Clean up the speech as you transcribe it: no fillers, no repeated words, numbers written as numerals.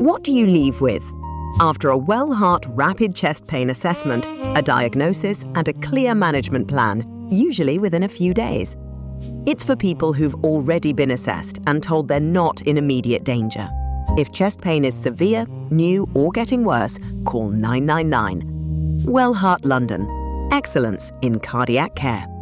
What do you leave with? After a Wellheart rapid chest pain assessment, a diagnosis and a clear management plan, usually within a few days. It's for people who've already been assessed and told they're not in immediate danger. If chest pain is severe, new or getting worse, call 999. Wellheart London. Excellence in cardiac care.